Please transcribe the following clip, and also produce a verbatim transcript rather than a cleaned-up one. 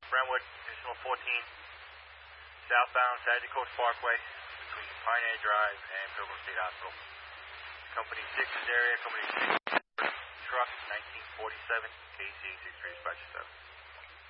Brentwood, additional fourteen, southbound Saginaw Coast Parkway between Pioneer Drive and Pilgrim State Hospital. Company six is area, Company six.